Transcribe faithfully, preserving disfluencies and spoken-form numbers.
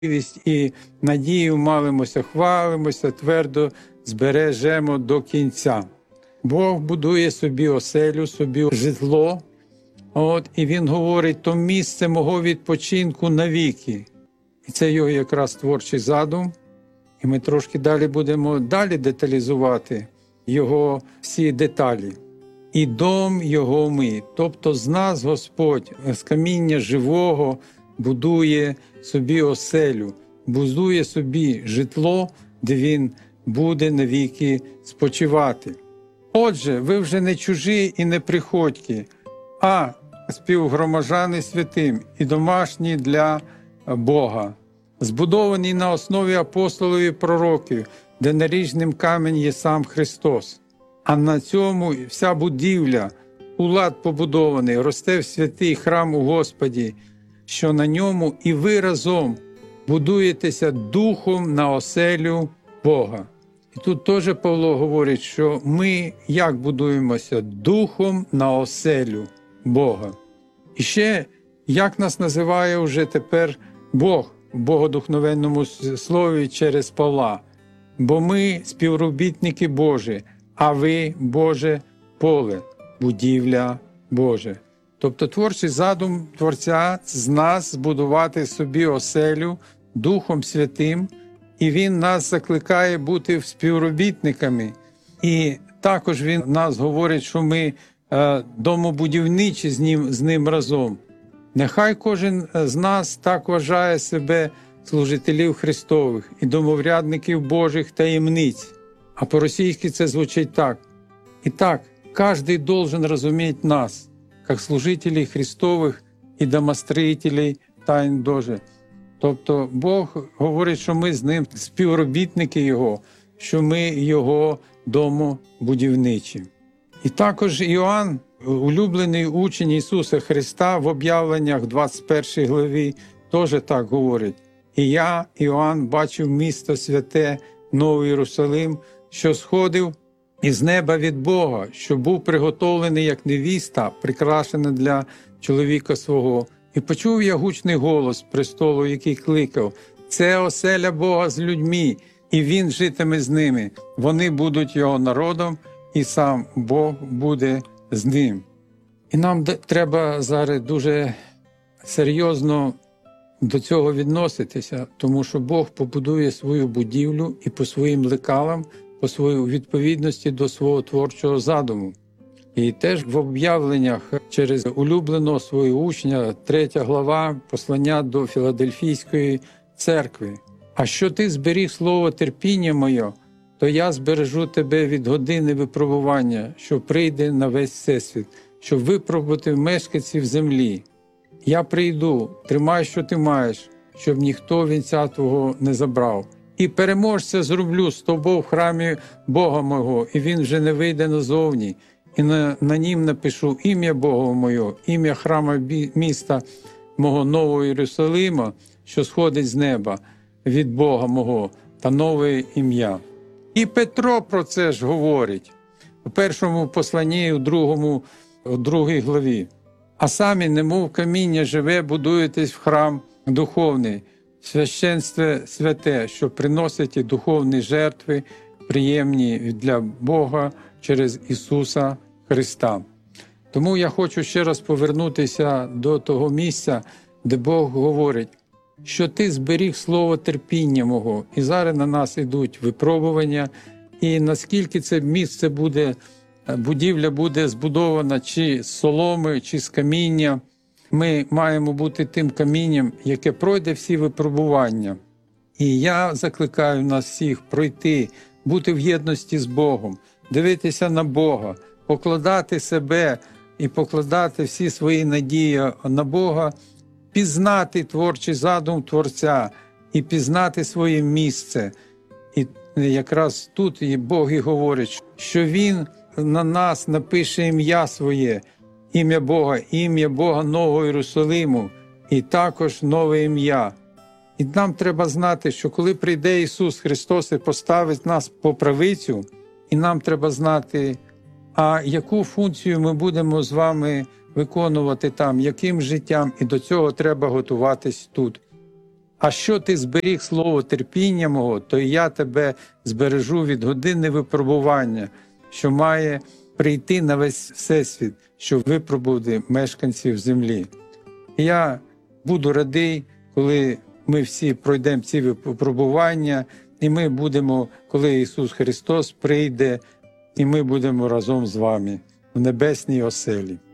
і надію малимося, хвалимося, твердо збережемо до кінця. Бог будує собі оселю, собі житло, от, і Він говорить, то місце мого відпочинку навіки. І це його якраз творчий задум. І ми трошки далі будемо далі деталізувати його всі деталі. І дом його ми, тобто з нас Господь, з каміння живого, будує собі оселю, будує собі житло, де Він буде навіки спочивати. Отже, ви вже не чужі і не приходькі, а співгромадяни святим і домашні для Бога, збудовані на основі апостолів і пророків, де наріжним камінь є сам Христос. А на цьому вся будівля, улад побудований, росте в святий храм у Господі, що на ньому і ви разом будуєтеся духом на оселю Бога. І тут теж Павло говорить, що ми як будуємося? Духом на оселю Бога. І ще, як нас називає вже тепер Бог в богодухновенному слові через Павла. Бо ми співробітники Божі, а ви, Боже, поле, будівля Боже. Тобто творчий задум Творця з нас збудувати собі оселю Духом Святим, і Він нас закликає бути співробітниками. І також Він нас говорить, що ми е, домобудівничі з ним, з ним разом. Нехай кожен з нас так вважає себе служителів Христових і домоврядників Божих таємниць. А по-російськи це звучить так. Итак, каждый должен разуметь нас, как служителей Христових і домостроїтелей тайн Божих. Тобто Бог говорить, що ми з Ним співробітники Його, що ми Його домобудівничі. І також Іоанн, улюблений учень Ісуса Христа, в об'явленнях двадцять першій главі теж так говорить. «І я, Іоанн, бачив місто святе, Новий Єрусалим, що сходив із неба від Бога, що був приготовлений як невіста, прикрашена для чоловіка свого. І почув я гучний голос престолу, який кликав: «Це оселя Бога з людьми, і Він житиме з ними. Вони будуть Його народом, і сам Бог буде з ним». І нам треба зараз дуже серйозно до цього відноситися, тому що Бог побудує свою будівлю і по своїм лекалам, по своїй відповідності до свого творчого задуму. І теж в об'явленнях через улюбленого свого учня, третя глава, послання до Філадельфійської церкви. «А що ти зберіг слово терпіння моє, то я збережу тебе від години випробування, що прийде на весь всесвіт, щоб випробувати мешканців землі. Я прийду, тримай, що ти маєш, щоб ніхто вінця твого не забрав. І переможця зроблю з тобою в храмі Бога мого, і він вже не вийде назовні. І на, на нім напишу ім'я Бога моє, ім'я храма міста мого Нового Єрусалима, що сходить з неба від Бога мого, та нове ім'я». І Петро про це ж говорить у першому посланні, у другому, у другій главі. «А самі, немов каміння живе, будуєтесь в храм духовний, священство святе, що приносить і духовні жертви, приємні для Бога через Ісуса Христа». Тому я хочу ще раз повернутися до того місця, де Бог говорить, що ти зберіг слово терпіння мого. І зараз на нас ідуть випробування, і наскільки це місце буде, будівля буде збудована чи з соломи, чи з каміння, ми маємо бути тим камінням, яке пройде всі випробування. І я закликаю нас всіх пройти, бути в єдності з Богом, дивитися на Бога, покладати себе і покладати всі свої надії на Бога, пізнати творчий задум Творця і пізнати своє місце. І якраз тут і Бог і говорить, що Він на нас напише ім'я своє, ім'я Бога, ім'я Бога Нового Єрусалиму, і також нове ім'я. І нам треба знати, що коли прийде Ісус Христос і поставить нас по правицю, і нам треба знати, а яку функцію ми будемо з вами виконувати там, яким життям, і до цього треба готуватись тут. А що ти зберіг слово терпіння мого, то і я тебе збережу від години випробування, що має прийти на весь всесвіт, що випробувати мешканців землі. І я буду радий, коли ми всі пройдемо ці випробування, і ми будемо, коли Ісус Христос прийде, і ми будемо разом з вами в небесній оселі.